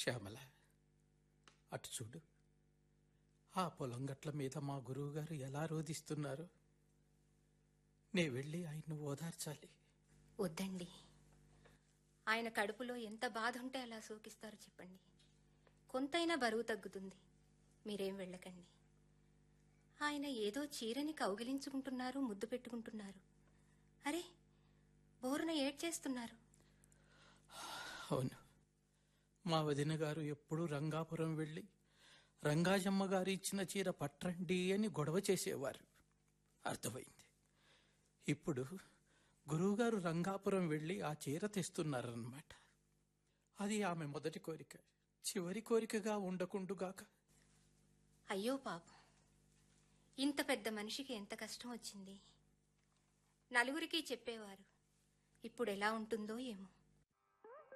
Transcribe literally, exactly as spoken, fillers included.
శ్యామల, అటు చూడు. ఆ పొలం గట్ల మీద మా గురువుగారు ఎలా రోధిస్తున్నారు. నే వెళ్ళి ఆయన్ను ఓదార్చాలి. వద్దండి. ఆయన కడుపులో ఎంత బాధ ఉంటే అలా సూకిస్తారో చెప్పండి. కొంతైనా బరువు తగ్గుతుంది. మీరేం వెళ్ళకండి. ఆయన ఏదో చీరని కౌగిలించుకుంటున్నారు, ముద్దు పెట్టుకుంటున్నారు. అరే, బోరున ఏడ్చేస్తున్నారు. అవును, మా వదిన గారు ఎప్పుడూ రంగాపురం వెళ్ళి రంగాజమ్మ గారు ఇచ్చిన చీర పట్రండి అని గొడవ చేసేవారు. అర్థమైంది. ఇప్పుడు గురువుగారు రంగాపురం వెళ్ళి ఆ చీర తెస్తున్నారన్నమాట. అది ఆమె మొదటి కోరిక, చివరి కోరికగా ఉండకుండుగాక. అయ్యో పాపం, ఇంత పెద్ద మనిషికి ఎంత కష్టం వచ్చింది. నలుగురికి చెప్పేవారు. ఇప్పుడు ఎలా ఉంటుందో ఏమో.